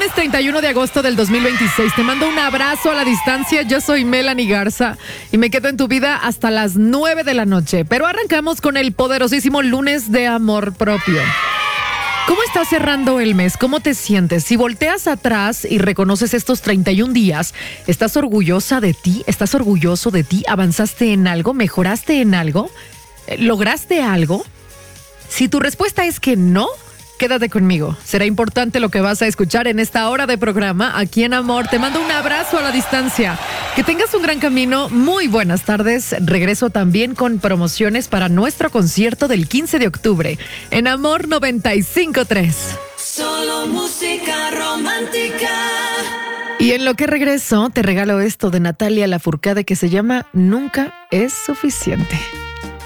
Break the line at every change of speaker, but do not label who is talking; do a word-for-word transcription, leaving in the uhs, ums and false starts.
Lunes treinta y uno de agosto del dos mil veintiséis. Te mando un abrazo a la distancia. Yo soy Melanie Garza y me quedo en tu vida hasta las nueve de la noche. Pero arrancamos con el poderosísimo lunes de amor propio. ¿Cómo estás cerrando el mes? ¿Cómo te sientes? Si volteas atrás y reconoces estos treinta y un días, ¿estás orgullosa de ti? ¿Estás orgulloso de ti? ¿Avanzaste en algo? ¿Mejoraste en algo? ¿Lograste algo? Si tu respuesta es que no, quédate conmigo. Será importante lo que vas a escuchar en esta hora de programa aquí en Amor. Te mando un abrazo a la distancia. Que tengas un gran camino. Muy buenas tardes. Regreso también con promociones para nuestro concierto del quince de octubre en Amor noventa y cinco punto tres.
Solo música romántica.
Y en lo que regreso, te regalo esto de Natalia Lafourcade que se llama Nunca es suficiente.